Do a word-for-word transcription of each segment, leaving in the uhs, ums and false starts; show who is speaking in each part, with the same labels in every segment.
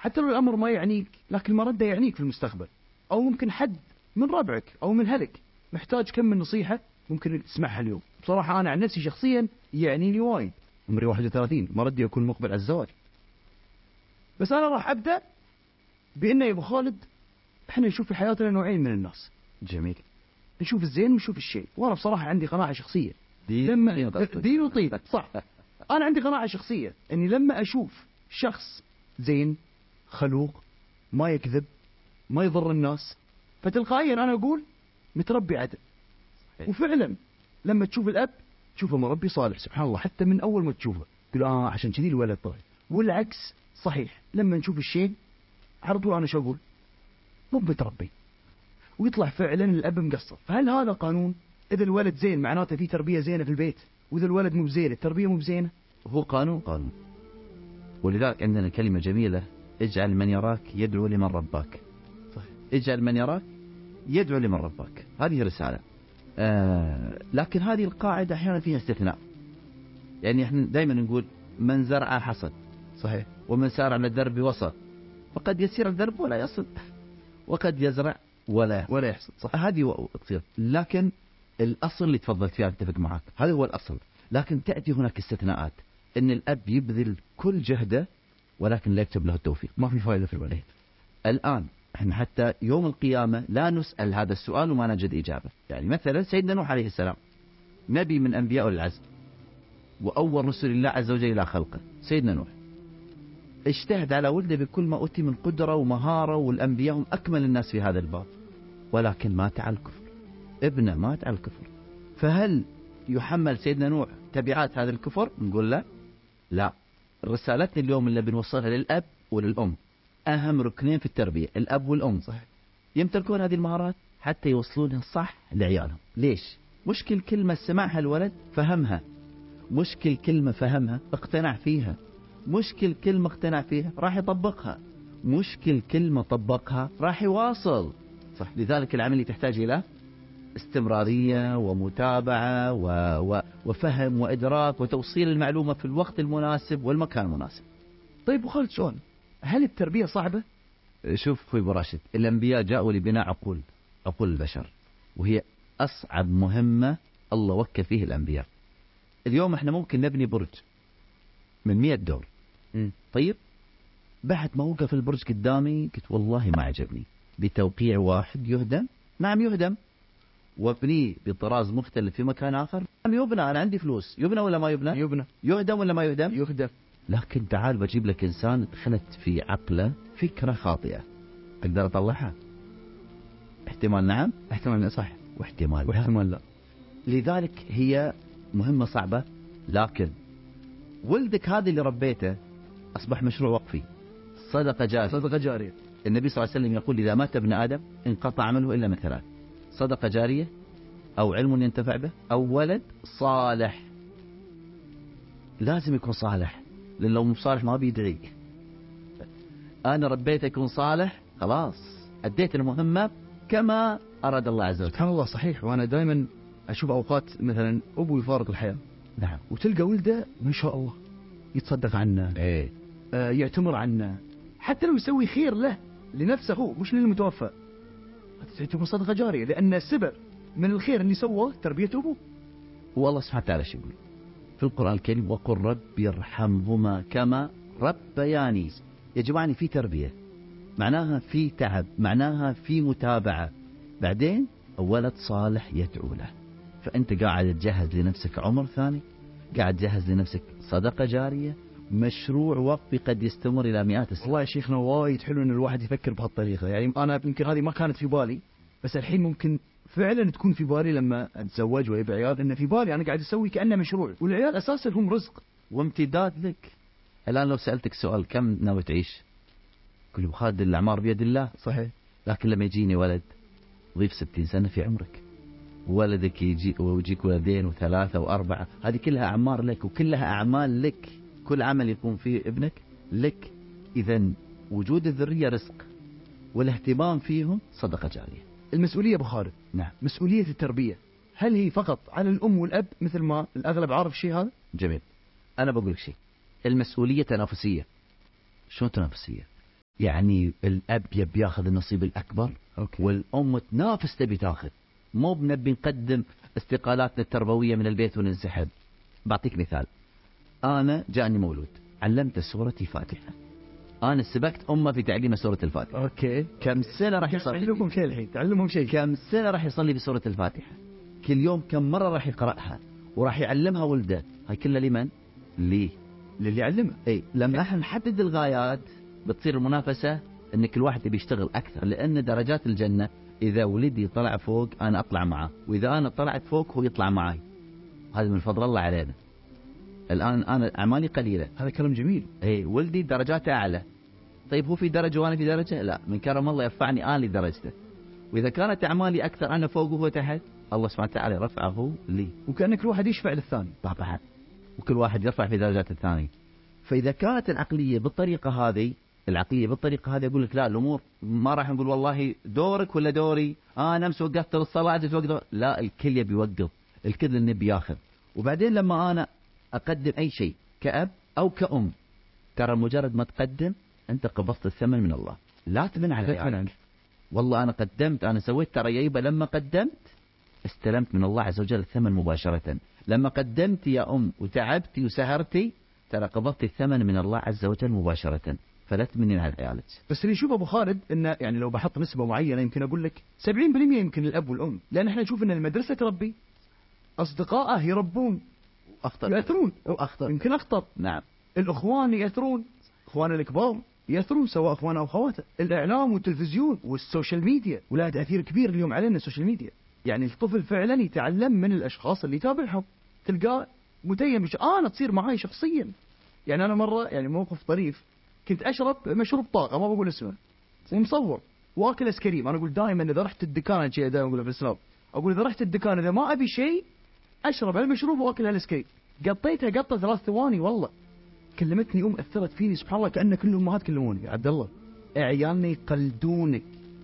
Speaker 1: حتى لو الأمر ما يعنيك، لكن المردة يعنيك في المستقبل. أو ممكن حد من ربعك أو من هلك محتاج كم من نصيحة ممكن تسمعها اليوم. بصراحة أنا عن نفسي شخصيا يعنيني وايد. عمري واحد وثلاثين، ما ردي أكون مقبل على الزواج، بس أنا راح أبدأ بإنه يا أبو خالد إحنا نشوف في حياتنا نوعين من الناس.
Speaker 2: جميل.
Speaker 1: نشوف الزين ونشوف الشيء. وأنا بصراحة عندي قناعة شخصية
Speaker 2: دين
Speaker 1: لما دين وطيب صح. أنا عندي قناعة شخصية إني لما أشوف شخص زين خلوق ما يكذب ما يضر الناس، فتلقائيا أنا أقول متربي عدل. وفعلا لما تشوف الأب تشوفه مربي صالح سبحان الله، حتى من أول ما تشوفه تقول آه عشان كذي الولد طيب. والعكس صحيح، لما نشوف الشيء على طول أنا شو أقول مو متربي، ويطلع فعلا الأب مقصر. فهل هذا قانون؟ إذا الولد زين معناته في تربية زينة في البيت، وإذا الولد مو زين التربية مو زينة.
Speaker 2: هو قانون قانون. ولذلك عندنا كلمة جميلة: اجعل من يراك يدعو لمن رباك.
Speaker 1: صحيح.
Speaker 2: اجعل من يراك يدعو لمن رباك، هذه رسالة. آه لكن هذه القاعدة أحيانا فيها استثناء. يعني احنا دائما نقول من زرع حصد.
Speaker 1: صحيح.
Speaker 2: ومن سار على الدرب وصل. فقد يسير الدرب ولا يصل، وقد يزرع ولا
Speaker 1: ولا يحصد. صح.
Speaker 2: هذه تصير. لكن الأصل اللي تفضلت فيها اتفق معك، هذا هو الأصل. لكن تأتي هناك استثناءات، إن الأب يبذل كل جهده ولكن لا يكتب له التوفيق،
Speaker 1: ما في فائدة في الولد.
Speaker 2: الآن احنا حتى يوم القيامة لا نسأل هذا السؤال وما نجد إجابة. يعني مثلا سيدنا نوح عليه السلام نبي من أنبياء العزم وأول رسل الله عز وجل إلى خلقه. سيدنا نوح اجتهد على ولده بكل ما أوتي من قدرة ومهارة، والأنبياء هم أكمل الناس في هذا الباب، ولكن مات على الكفر. ابنه مات على الكفر. فهل يحمل سيدنا نوح تبعات هذا الكفر؟ نقول لا لا. رسالتنا اليوم اللي بنوصلها للأب وللأم، أهم ركنين في التربية الأب والأم.
Speaker 1: صحيح.
Speaker 2: يمتلكون هذه المهارات حتى يوصلونها صح لعيالهم. ليش؟ مشكل كلمة سمعها الولد فهمها، مشكل كلمة فهمها اقتنع فيها، مشكل كلمة اقتنع فيها راح يطبقها، مشكل كلمة طبقها راح يواصل. صح. لذلك العملية تحتاج إلى استمرارية ومتابعة و... و... وفهم وإدراك وتوصيل المعلومة في الوقت المناسب والمكان المناسب.
Speaker 1: طيب وخالد سؤال، هل التربية صعبة؟
Speaker 2: شوف أخوي أبو راشد، الأنبياء جاءوا لبناء عقول عقول البشر، وهي أصعب مهمة الله وكل فيه الأنبياء. اليوم احنا ممكن نبني برج من مئة دور.
Speaker 1: م.
Speaker 2: طيب بعد ما وقف البرج قدامي قلت والله ما عجبني، بتوقيع واحد يهدم. نعم يهدم، وابنيه بطراز مختلف في مكان آخر. نعم يبنى، أنا عندي فلوس. يبنى ولا ما يبنى؟
Speaker 1: يبنى.
Speaker 2: يهدم ولا ما يهدم؟
Speaker 1: يهدم.
Speaker 2: لكن تعال بجيب لك إنسان دخلت في عقله فكرة خاطئة، أقدر أطلعها؟ احتمال نعم،
Speaker 1: احتمال صح،
Speaker 2: واحتمال
Speaker 1: واحتمال لا.
Speaker 2: لذلك هي مهمة صعبة. لكن ولدك هذا اللي ربيته أصبح مشروع وقفي، صدقة جارية.
Speaker 1: صدقة جارية.
Speaker 2: النبي صلى الله عليه وسلم يقول إذا مات ابن آدم انقطع عمله إلا من ثلاث: صدقة جارية، أو علم ينتفع به، أو ولد صالح. لازم يكون صالح، لأن لو مو صالح ما بيدعي. أنا ربيت يكون صالح، خلاص أديت المهمة كما أراد الله عز وجل.
Speaker 1: سبحان الله. صحيح. وأنا دائما أشوف أوقات مثلا أبو يفارق الحياة،
Speaker 2: نعم،
Speaker 1: وتلقى ولده ما شاء الله يتصدق عنه،
Speaker 2: إيه،
Speaker 1: آه يعتمر عنه، حتى لو يسوي خير له لنفسه هو مش للمتوفى، تعتبر صدقة جارية، لأن السبب من الخير اللي سواه تربية أبوه.
Speaker 2: والله سبحانه وتعالى شو يقول في القرآن الكريم: وقل رب ارحمهما كما ربياني. يا جماعة في تربية معناها في تعب، معناها في متابعة، بعدين ولد صالح يدعو له. فأنت قاعد تجهز لنفسك عمر ثاني، قاعد تجهز لنفسك صدقة جارية، مشروع وقفي قد يستمر إلى مئات السنين.
Speaker 1: والله يا شيخنا وايد حلو إن الواحد يفكر بهالطريقة. يعني أنا يمكن هذه ما كانت في بالي، بس الحين ممكن فعلا تكون في بالي لما أتزوج ويبقى عيال، إن في بالي أنا قاعد أسوي كأنه مشروع، والعيال أساسا هم رزق
Speaker 2: وامتداد لك. الآن لو سألتك سؤال كم ناوي تعيش؟ كل بخاد الأعمار بيد الله.
Speaker 1: صحيح.
Speaker 2: لكن لما يجيني ولد ضيف ستين سنة في عمرك، ولدك يجي ويجيك ولدين وثلاثة وأربعة، هذه كلها أعمار لك وكلها أعمال لك. كل عمل يقوم فيه ابنك لك. إذا وجود الذرية رزق، والاهتمام فيهم صدقة جارية.
Speaker 1: المسؤولية أبو خالد،
Speaker 2: نعم،
Speaker 1: مسؤولية التربية، هل هي فقط على الأم والأب مثل ما الأغلب عارف الشيء هذا؟
Speaker 2: جميل. أنا بقول لك شيء، المسؤولية تنافسية. شو تنافسية؟ يعني الأب يبي ياخذ النصيب الأكبر،
Speaker 1: أوكي.
Speaker 2: والأم تنافس تبي تاخذ. مو بنبي نقدم استقالاتنا التربوية من البيت وننسحب. بعطيك مثال، أنا جاني مولود علمته سورة الفاتحة، أنا سبقت أمه في تعليم سورة الفاتحة.
Speaker 1: أوكي.
Speaker 2: كم سنة راح يصلي؟
Speaker 1: تعلمهم شيء الحين، تعلمهم شيء.
Speaker 2: كم سنة راح يصلي بسورة الفاتحة؟ كل يوم كم مرة راح يقرأها وراح يعلمها ولده؟ هاي كلها لمن؟ ليه؟
Speaker 1: للي يعلمه.
Speaker 2: اي لما احنا نحدد الغايات بتصير المنافسة ان كل واحد يبي يشتغل اكثر، لان درجات الجنة اذا ولدي طلع فوق انا اطلع معاه، واذا انا طلعت فوق هو يطلع معي. هذا من فضل الله علينا. الان انا اعمالي قليلة.
Speaker 1: هذا كلام جميل.
Speaker 2: اي ولدي درجاته اعلى. طيب هو في درجة وانا في درجة؟ لا، من كرم الله يرفعني انا لدرجته. واذا كانت اعمالي اكثر انا فوق وهو تحت، الله سبحانه وتعالى رفعه لي.
Speaker 1: وكأن كل واحد يشفع للثاني.
Speaker 2: طبعا. وكل واحد يرفع في درجات الثاني. فإذا كانت العقلية بالطريقة هذه، العقلية بالطريقة هذه، أقول لك لا، الأمور ما راح نقول والله دورك ولا دوري، آه أنا أمس وقفت للصلاة توقف. لا، الكل يبي يوقف، الكل نبي ياخذ. وبعدين لما أنا أقدم أي شيء كأب أو كأم، ترى مجرد ما تقدم أنت قبضت الثمن من الله، لا تمن على عيالك. والله أنا قدمت، أنا سويت، ترى يبا لما قدمت استلمت من الله عز وجل الثمن مباشرة. لما قدمت يا أم وتعبتي وسهرتي، ترى قبضت الثمن من الله عز وجل مباشرة، فلا تمنين على عيالك.
Speaker 1: بس اللي يشوف أبو خالد إنه يعني لو بحط نسبة معينة يمكن أقول لك سبعين بالمئة يمكن الأب والأم، لأن إحنا نشوف إن المدرسة تربي، أصدقائه يربون،
Speaker 2: أخطر
Speaker 1: يأثرون
Speaker 2: أو أخطر
Speaker 1: يمكن أخطر.
Speaker 2: نعم.
Speaker 1: الأخوان يأثرون، إخوان الكبار يأثرون سواء أخوان أو أخواته. الإعلام والتلفزيون والسوشيال ميديا ولا تأثير كبير اليوم علينا السوشيال ميديا. يعني الطفل فعلا يتعلم من الأشخاص اللي يتابعهم، تلقاه متيم. أنا تصير معي شخصيا. يعني أنا مرة يعني موقف طريف، كنت أشرب مشروب طاقة ما بقول اسمه ومصور واكل ايس كريم. أنا أقول دائما إذا رحت الدكان، شيء دائما أقوله في السناب، أقول إذا رحت الدكان إذا ما أبي شيء أشرب المشروب وأكل الايس كريم. قطيتها قطة ثلاث ثواني والله. كلمتني أم أثرت فيني سبحان الله، كأن كل الأمهات كلموني يا عبد الله عيالنا يقلدونك.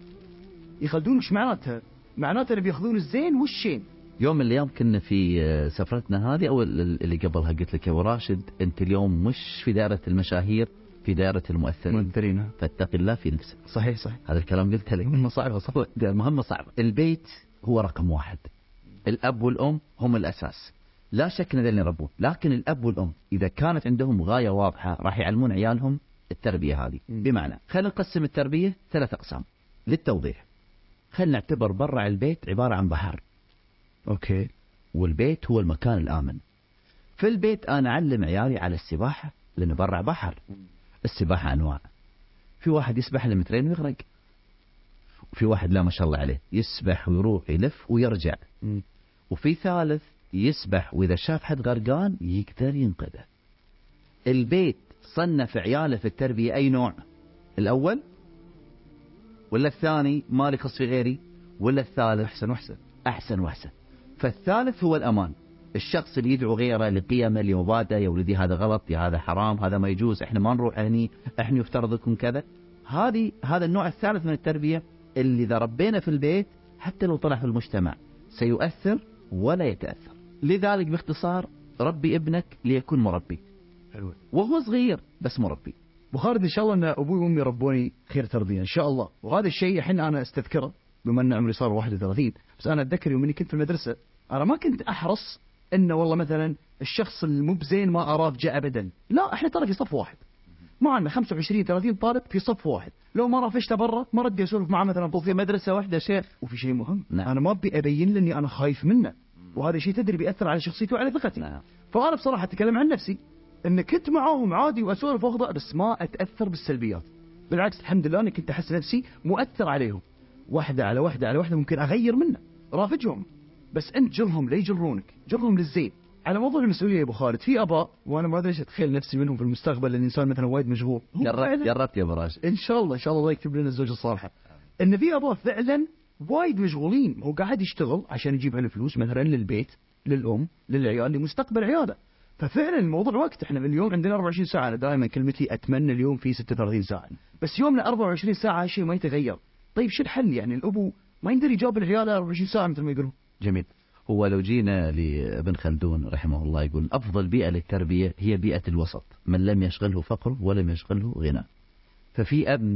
Speaker 1: يقلدونك ايش معناتها؟ معناتها اللي بياخذون الزين والشين.
Speaker 2: يوم من الأيام كنا في سفرتنا هذه أو اللي قبلها، قلت لك يا أبو راشد أنت اليوم مش في دائرة المشاهير، في دائرة المؤثرين.
Speaker 1: مؤثرين.
Speaker 2: فاتق الله في نفسك.
Speaker 1: صحيح صحيح.
Speaker 2: هذا الكلام قلته لك.
Speaker 1: مهمة صعبة صعبة.
Speaker 2: مهمة صعبة. البيت هو رقم واحد. الأب والأم هم الأساس. لا شك ان ذلك يربون، لكن الأب والأم إذا كانت عندهم غاية واضحة راح يعلمون عيالهم التربية هذه. بمعنى خلينا نقسم التربية ثلاث أقسام للتوضيح. خلينا نعتبر برا البيت عبارة عن بحر.
Speaker 1: أوكي.
Speaker 2: والبيت هو المكان الآمن. في البيت أنا أعلم عيالي على السباحة، لأنه برا بحر. السباحة أنواع، في واحد يسبح لمترين ويغرق، وفي واحد لا ما شاء الله عليه يسبح ويروح يلف ويرجع،
Speaker 1: م.
Speaker 2: وفي ثالث يسبح وإذا شاف حد غرقان يقدر ينقذه. البيت صنف عياله في التربية أي نوع؟ الأول ولا الثاني ما يخص في غيري، ولا الثالث؟
Speaker 1: أحسن وأحسن.
Speaker 2: أحسن وأحسن. فالثالث هو الأمان. الشخص اللي يدعو غيره لقيمه لمبادئه، يا ولدي هذا غلط، يا هذا حرام، هذا ما يجوز، احنا ما نروح هني، احنا يفترض لكم كذا. هذه هذا النوع الثالث من التربية اللي إذا ربينا في البيت حتى لو طلع في المجتمع سيؤثر ولا يتأثر. لذلك باختصار ربي ابنك ليكون مربي.
Speaker 1: حلو.
Speaker 2: وهو صغير بس مربي.
Speaker 1: أبو خالد إن شاء الله أن أبوي وأمي ربوني خير تربية إن شاء الله، وهذا الشيء الحين أنا أستذكره بما أن عمري صار واحد وثلاثين. بس أنا أتذكر يوم إني كنت في المدرسة أنا ما كنت أحرص إنه والله مثلا الشخص المبزين ما أراه جاء أبدا. لا، إحنا ترى في صف واحد، ما عندنا خمسة وعشرين ثلاثين طالب في صف واحد. لو ما رافشته برا ما ردي أسولف معه مثلا في مدرسة واحدة شيخ. وفي شيء مهم،
Speaker 2: نعم.
Speaker 1: أنا ما أبي أبين لأني أنا خايف منه، وهذا شيء تدري بيأثر على شخصيتي وعلى ثقتي.
Speaker 2: نعم.
Speaker 1: فأنا بصراحة أتكلم عن نفسي إن كنت معاهم عادي وأسولف وأخضع، بس ما أتأثر بالسلبيات. بالعكس الحمد لله أني كنت أحس نفسي مؤثر عليهم، واحدة على واحدة على واحدة ممكن أغير منه، رافجهم. بس أنت جرهم لا يجرونك، جرهم للزين. على موضوع المسؤولية يا أبو خالد، في أباء وأنا ما أدري إيش أتخيل نفسي منهم في المستقبل، لأن الإنسان مثلا وايد مشغول.
Speaker 2: جربت جربت يا براش.
Speaker 1: إن شاء الله إن شاء الله الله يكتب لنا الزوجة الصالحة. إن في أباء فعلا وايد مشغولين، هو قاعد يشتغل عشان يجيب له فلوس مثلا للبيت، للأم، للعيال، لمستقبل عياله. ففعلا الموضوع وقت. احنا اليوم عندنا أربعة وعشرين ساعة. أنا دائما كلمتي أتمنى اليوم في ستة وثلاثين ساعة، بس يومنا أربعة وعشرين ساعة شيء ما يتغير. طيب شو الحل؟ يعني الأبو ما يقدر يجاوب العيال أربعة وعشرين ساعة مثل ما يقولون.
Speaker 2: جميل. هو لو جينا لابن خلدون رحمه الله يقول أفضل بيئة للتربية هي بيئة الوسط، من لم يشغله فقر ولم يشغله غنى. ففي أب